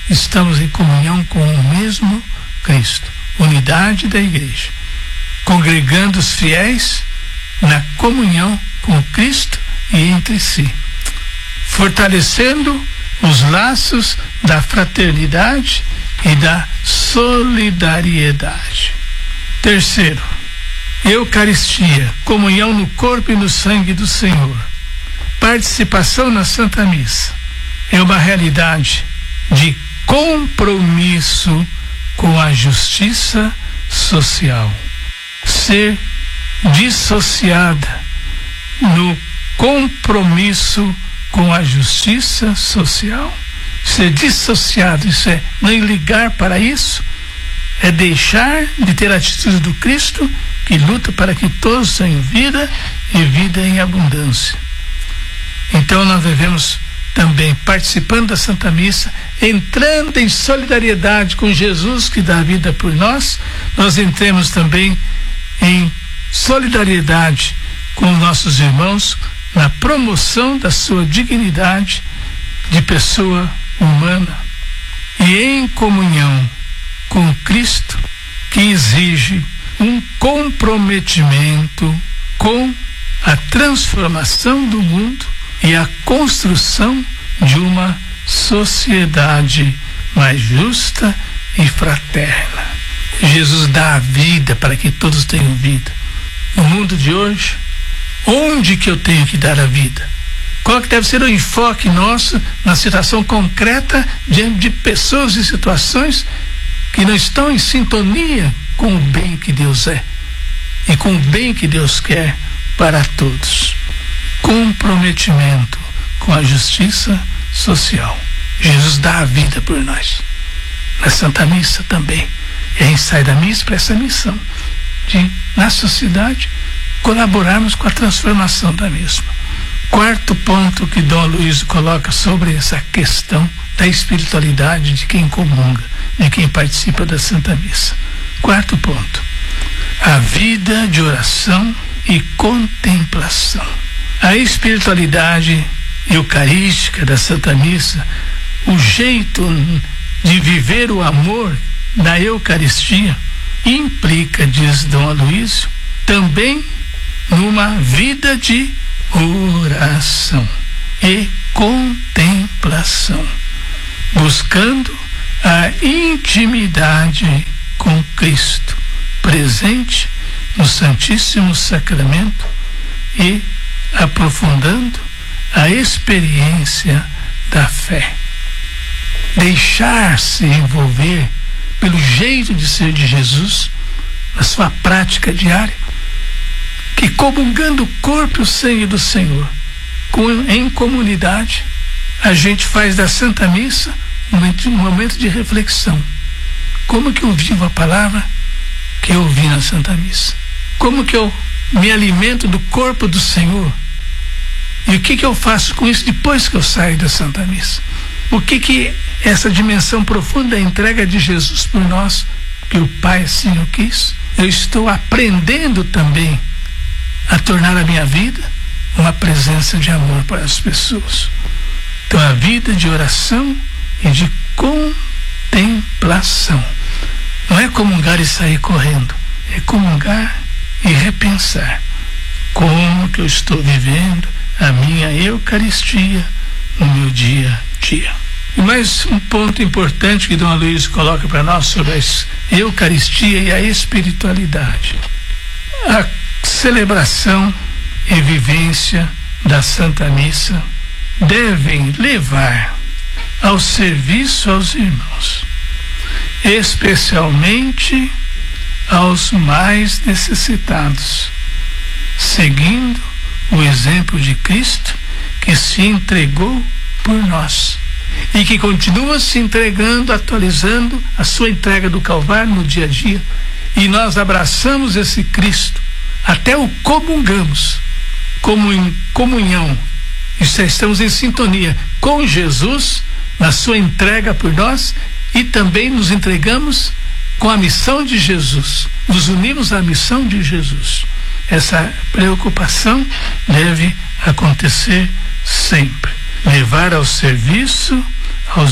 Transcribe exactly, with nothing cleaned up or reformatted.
estamos em comunhão com o mesmo Cristo, unidade da igreja, congregando os fiéis na comunhão com Cristo e entre si, fortalecendo os laços da fraternidade e da solidariedade. Terceiro, Eucaristia, comunhão no corpo e no sangue do Senhor. Participação na Santa Missa é uma realidade de compromisso com a justiça social. Ser dissociada no compromisso com a justiça social, ser dissociado, isso é não ligar para isso, é deixar de ter a atitude do Cristo que luta para que todos tenham vida e vida em abundância. Então nós devemos também, participando da Santa Missa, entrando em solidariedade com Jesus que dá a vida por nós, nós entremos também em solidariedade com nossos irmãos na promoção da sua dignidade de pessoa humana e em comunhão com Cristo, que exige um comprometimento com a transformação do mundo e a construção de uma sociedade mais justa e fraterna. Jesus dá a vida para que todos tenham vida. No mundo de hoje, onde que eu tenho que dar a vida? Qual que deve ser o enfoque nosso na situação concreta diante de pessoas e situações que não estão em sintonia com o bem que Deus é e com o bem que Deus quer para todos? Comprometimento com a justiça social. Jesus dá a vida por nós. Na Santa Missa também. E a gente sai da missa para essa missão de, na sociedade, colaborarmos com a transformação da mesma. Quarto ponto que Dom Aloysio coloca sobre essa questão da espiritualidade de quem comunga, de quem participa da Santa Missa. Quarto ponto: a vida de oração e contemplação. A espiritualidade eucarística da Santa Missa, o jeito de viver o amor da Eucaristia, implica, diz Dom Aloysio, também numa vida de oração e contemplação, buscando a intimidade com Cristo, presente no Santíssimo Sacramento e aprofundando a experiência da fé. Deixar-se envolver pelo jeito de ser de Jesus na sua prática diária, que comungando o corpo e o sangue do Senhor com, em comunidade, a gente faz da Santa Missa um momento, um momento de reflexão. Como que eu vivo a palavra que eu ouvi na Santa Missa? Como que eu me alimento do corpo do Senhor? E o que que eu faço com isso depois que eu saio da Santa Missa? O que que essa dimensão profunda da entrega de Jesus por nós, que o Pai assim o quis, eu estou aprendendo também a tornar a minha vida uma presença de amor para as pessoas. Então a vida de oração e de contemplação não é comungar e sair correndo, é comungar e repensar como que eu estou vivendo a minha Eucaristia no meu dia a dia. E mais um ponto importante que Dom Aloysio coloca para nós sobre a Eucaristia e a espiritualidade: a celebração e vivência da Santa Missa devem levar ao serviço aos irmãos, especialmente aos mais necessitados, seguindo o exemplo de Cristo, que se entregou por nós e que continua se entregando, atualizando a sua entrega do Calvário no dia a dia, e nós abraçamos esse Cristo, até o comungamos como em comunhão, estamos em sintonia com Jesus na sua entrega por nós, e também nos entregamos com a missão de Jesus, nos unimos à missão de Jesus. Essa preocupação deve acontecer sempre, levar ao serviço